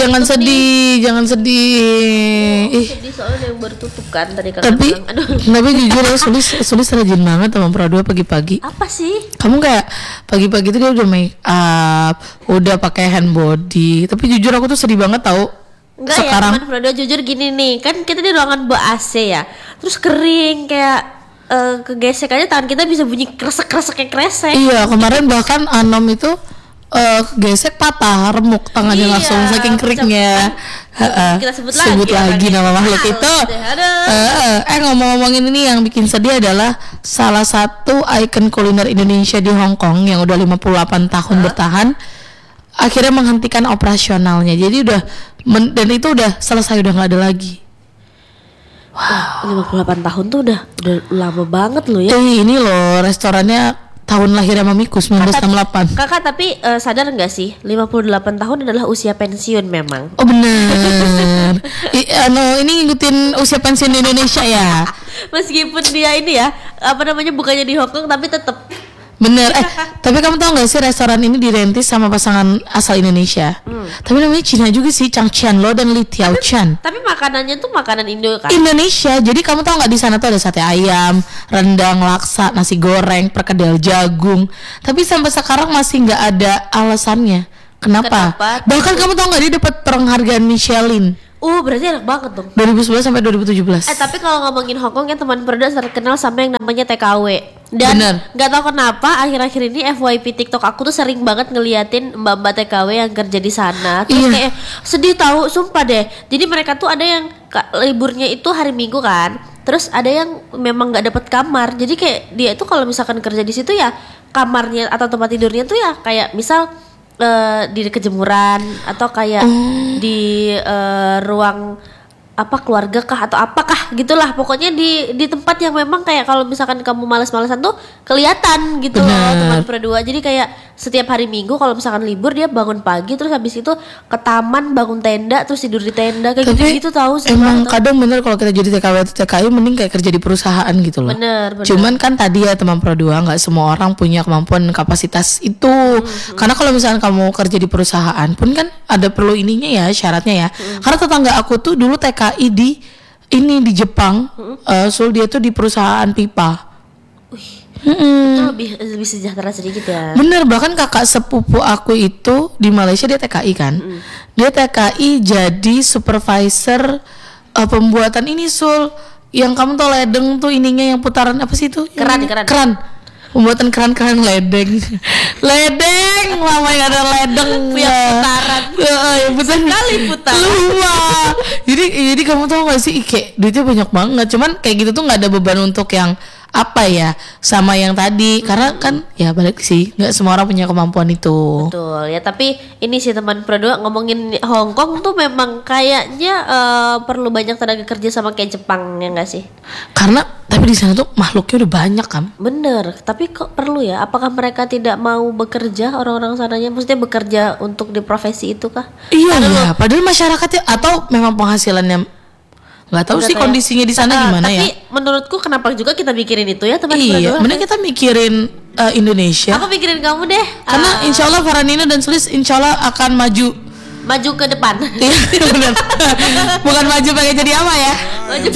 jangan sedih, jangan sedih. Sedih soalnya yang baru tutup kan tadi kakak Tapi, bilang. Aduh. tapi jujur ya, Sulis rajin banget sama Pro 2 pagi-pagi. Apa sih? Kamu kayak pagi-pagi tuh dia udah make up, udah pakai hand body. Tapi jujur aku tuh sedih banget tau. Enggak sekarang. ya, teman Pro 2 jujur gini nih, kan kita di ruangan AC ya. Terus kering kayak kegesek aja tangan kita bisa bunyi kresek-kresek kayak kresek. Iya, kemarin bahkan Anom itu gesek patah, remuk tangannya Iya, langsung saking keringnya. Kita sebut lagi orangnya. nama makhluk Aduh, itu. aduh. Ngomong-ngomongin ini yang bikin sedih adalah salah satu ikon kuliner Indonesia di Hong Kong yang udah 58 tahun bertahan akhirnya menghentikan operasionalnya. Jadi udah dan itu udah selesai, udah nggak ada lagi. Wow, 58 tahun tuh udah lama banget loh ya. Ini loh restorannya tahun lahirnya Mamiku 1968. Kakak tapi sadar nggak sih 58 tahun adalah usia pensiun memang. Oh bener. Ini ngikutin usia pensiun di Indonesia ya. Meskipun dia ini ya bukannya di Hong Kong tapi tetap. Bener. Tapi kamu tahu nggak sih restoran ini direntis sama pasangan asal Indonesia. Tapi namanya Cina juga sih, Chang Qian Lo dan Li Tiao Chan. Tapi makanannya tuh makanan Indo kan. Indonesia. Jadi kamu tahu nggak di sana tuh ada sate ayam, rendang, laksa, nasi goreng, perkedel jagung. Tapi sampai sekarang masih nggak ada alasannya. Kenapa? Bahkan kamu tahu nggak dia dapat penghargaan Michelin. Berarti enak banget dong. 2011 sampai 2017. Tapi kalau ngomongin Hong Kong ya teman Perda terkenal sampai yang namanya TKW. Dan nggak tahu kenapa akhir-akhir ini FYP TikTok aku tuh sering banget ngeliatin mbak-mbak TKW yang kerja di sana. Terus kayak sedih tahu, sumpah deh. Jadi mereka tuh ada yang liburnya itu hari Minggu kan. Terus ada yang memang nggak dapat kamar. Jadi kayak dia itu kalau misalkan kerja di situ ya kamarnya atau tempat tidurnya tuh ya kayak misal di kejemuran atau kayak di ruang keluarga kah atau apakah gitulah, pokoknya di tempat yang memang kayak kalau misalkan kamu malas-malasan tuh kelihatan gitu loh teman berdua. Jadi kayak setiap hari Minggu kalau misalkan libur dia bangun pagi terus habis itu ke taman bangun tenda terus tidur di tenda kayak gitu tahu. Emang kadang bener kalau kita jadi TKW atau TKI mending kayak kerja di perusahaan gitu loh. Bener. Cuman kan tadi ya teman Pro 2 nggak semua orang punya kemampuan kapasitas itu. Karena kalau misalkan kamu kerja di perusahaan pun kan ada perlu ininya ya syaratnya ya. Karena tetangga aku tuh dulu TKI di Jepang, dia tuh di perusahaan pipa. Itu lebih sejahtera sedikit ya. Bener, bahkan kakak sepupu aku itu di Malaysia dia TKI kan. Dia TKI jadi supervisor pembuatan ini yang kamu tau ledeng tuh ininya yang putaran apa sih itu? Keran. Pembuatan keran ledeng. Lama yang ada ledeng punya putaran. Betul sekali putaran. Lupa. Jadi kamu tau gak sih kayak duitnya banyak banget. Cuman kayak gitu tuh nggak ada beban untuk yang apa ya sama yang tadi karena kan ya balik sih nggak semua orang punya kemampuan itu. Betul ya, tapi ini sih teman Pro 2 ngomongin Hong Kong tuh memang kayaknya perlu banyak tenaga kerja sama kayak Jepang ya nggak sih? Karena tapi di sana tuh makhluknya udah banyak kan. Bener, tapi kok perlu ya? Apakah mereka tidak mau bekerja orang-orang sananya? Maksudnya bekerja untuk di profesi itu kah? Iya, padahal masyarakatnya atau memang penghasilannya nggak tahu sih kondisinya di sana gimana ya. Tapi menurutku kenapa juga kita mikirin itu ya teman-teman. Iya, mending kita mikirin Indonesia. Aku mikirin kamu deh. Karena insya Allah Faranino dan Sulis insya Allah akan maju ke depan. Iya benar. Bukan maju pengen jadi apa ya? Maju